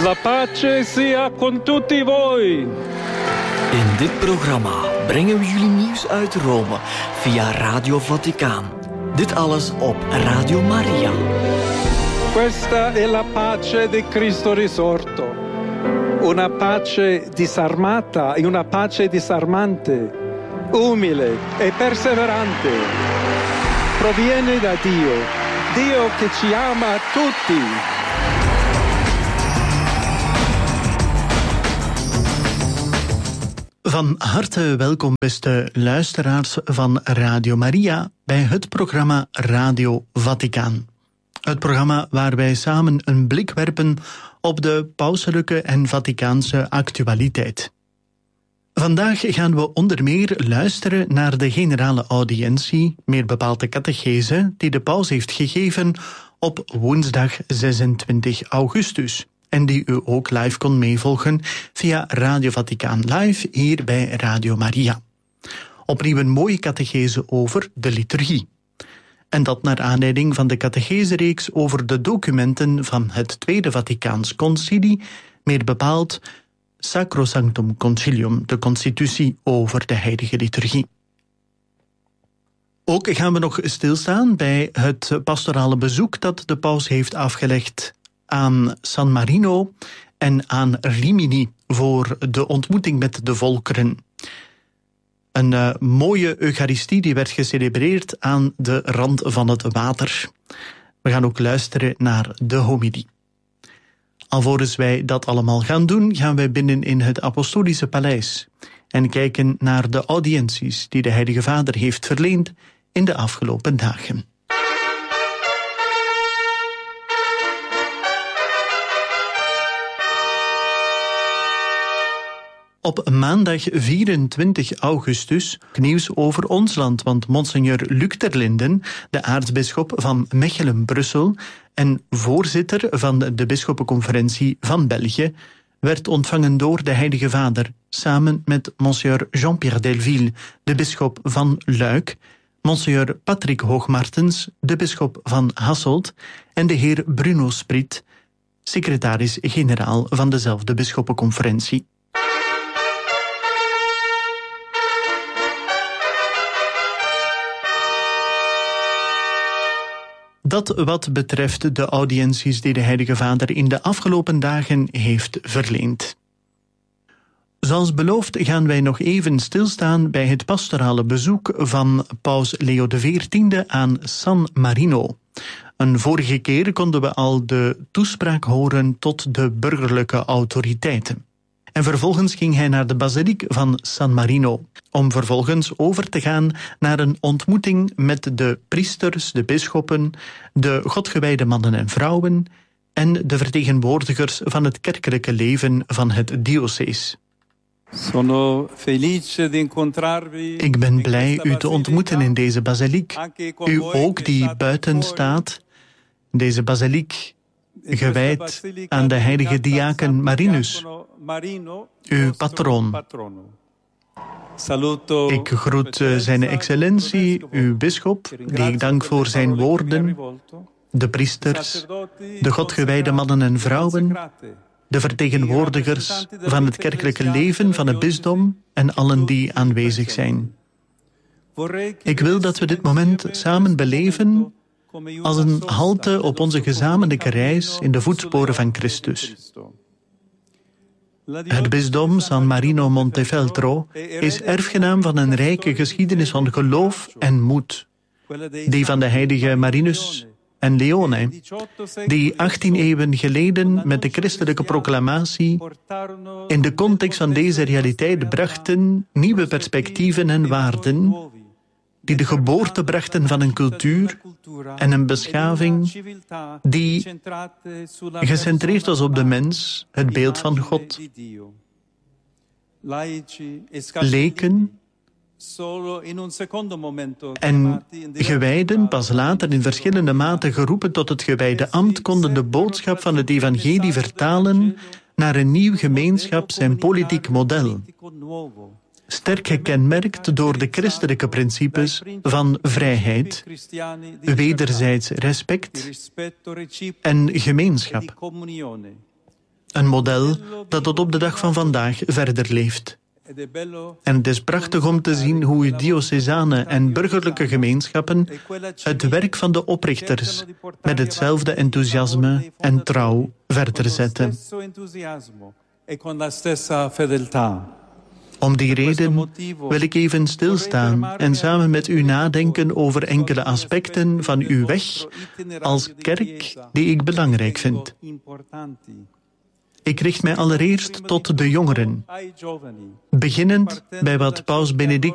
La pace sia con tutti voi. In dit programma brengen we jullie nieuws uit Rome via Radio Vaticaan. Dit alles op Radio Maria. Questa è la pace di Cristo risorto. Una pace disarmata e una pace disarmante, umile e perseverante. Proviene da Dio, Dio che ci ama tutti. Van harte welkom, beste luisteraars van Radio Maria, bij het programma Radio Vaticaan. Het programma waar wij samen een blik werpen op de pauselijke en Vaticaanse actualiteit. Vandaag gaan we onder meer luisteren naar de generale audiëntie, meer bepaald de catechese, die de paus heeft gegeven op woensdag 26 augustus. En die u ook live kon meevolgen via Radio Vaticaan Live hier bij Radio Maria. Opnieuw een mooie catechese over de liturgie. En dat naar aanleiding van de catechesereeks over de documenten van het Tweede Vaticaans Concilie, meer bepaald Sacrosanctum Concilium, de constitutie over de heilige liturgie. Ook gaan we nog stilstaan bij het pastorale bezoek dat de paus heeft afgelegd aan San Marino en aan Rimini voor de ontmoeting met de volkeren. Een mooie Eucharistie die werd gecelebreerd aan de rand van het water. We gaan ook luisteren naar de homilie. Alvorens wij dat allemaal gaan doen, gaan wij binnen in het Apostolische Paleis en kijken naar de audiënties die de Heilige Vader heeft verleend in de afgelopen dagen. Op maandag 24 augustus nieuws over ons land, want Monseigneur Luc ter Linden, de aartsbisschop van Mechelen-Brussel en voorzitter van de bisschoppenconferentie van België, werd ontvangen door de Heilige Vader, samen met Monseigneur Jean-Pierre Delville, de bisschop van Luik, Monseigneur Patrick Hoogmartens, de bisschop van Hasselt, en de heer Bruno Sprit, secretaris-generaal van dezelfde bisschoppenconferentie. Dat wat betreft de audiënties die de Heilige Vader in de afgelopen dagen heeft verleend. Zoals beloofd gaan wij nog even stilstaan bij het pastorale bezoek van paus Leo XIV aan San Marino. Een vorige keer konden we al de toespraak horen tot de burgerlijke autoriteiten. En vervolgens ging hij naar de basiliek van San Marino, om vervolgens over te gaan naar een ontmoeting met de priesters, de bisschoppen, de godgewijde mannen en vrouwen en de vertegenwoordigers van het kerkelijke leven van het diocees. Ik ben blij u te ontmoeten in deze basiliek. U ook die buiten staat, deze basiliek gewijd aan de heilige diaken Marinus, uw patroon. Ik groet zijn excellentie, uw bisschop, die ik dank voor zijn woorden, de priesters, de godgewijde mannen en vrouwen, de vertegenwoordigers van het kerkelijke leven van het bisdom en allen die aanwezig zijn. Ik wil dat we dit moment samen beleven als een halte op onze gezamenlijke reis in de voetsporen van Christus. Het bisdom San Marino Montefeltro is erfgenaam van een rijke geschiedenis van geloof en moed. Die van de heilige Marinus en Leone, die 18 eeuwen geleden met de christelijke proclamatie in de context van deze realiteit brachten nieuwe perspectieven en waarden, die de geboorte brachten van een cultuur en een beschaving die gecentreerd was op de mens, het beeld van God. Leken en gewijden, pas later in verschillende maten geroepen tot het gewijde ambt, konden de boodschap van het evangelie vertalen naar een nieuw gemeenschaps- en politiek model. Sterk gekenmerkt door de christelijke principes van vrijheid, wederzijds respect en gemeenschap. Een model dat tot op de dag van vandaag verder leeft. En het is prachtig om te zien hoe diocesane en burgerlijke gemeenschappen het werk van de oprichters met hetzelfde enthousiasme en trouw verder zetten. Om die reden wil ik even stilstaan en samen met u nadenken over enkele aspecten van uw weg als kerk die ik belangrijk vind. Ik richt mij allereerst tot de jongeren, beginnend bij wat Paus Benedict